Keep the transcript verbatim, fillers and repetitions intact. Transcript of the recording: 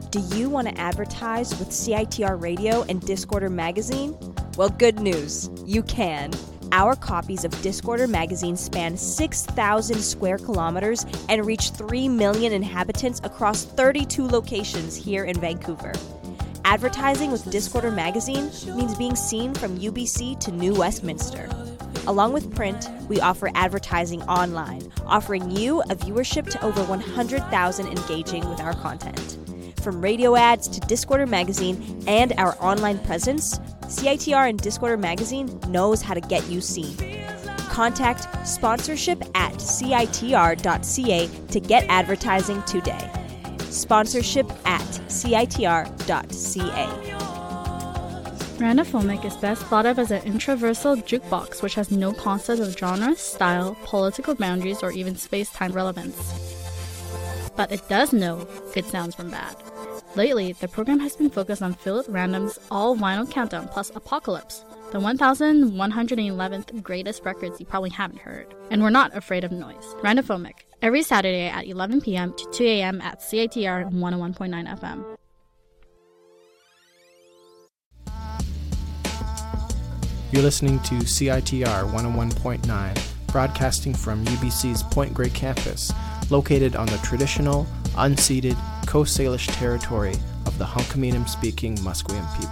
Do you want to advertise with C I T R Radio and Discorder Magazine? Well, good news. You can. Our copies of Discorder Magazine span six thousand square kilometers and reach three million inhabitants across thirty-two locations here in Vancouver. Advertising with Discorder Magazine means being seen from U B C to New Westminster. Along with print, we offer advertising online, offering you a viewership to over one hundred thousand engaging with our content. From radio ads to Discorder Magazine and our online presence, C I T R and Discorder Magazine knows how to get you seen. Contact sponsorship at C I T R dot C A to get advertising today. Sponsorship at C I T R dot C A. Randophomic is best thought of as an introversal jukebox which has no concept of genre, style, political boundaries, or even space-time relevance. But it does know good sounds from bad. Lately, the program has been focused on Philip Random's All Vinyl Countdown plus Apocalypse, the one thousand one hundred eleventh greatest records you probably haven't heard. And we're not afraid of noise. Randophomic, every Saturday at eleven p.m. to two a.m. at C I T R one oh one point nine F M. You're listening to C I T R one oh one point nine, broadcasting from U B C's Point Grey campus, located on the traditional, unceded Coast Salish territory of the Hunkaminam-speaking Musqueam people.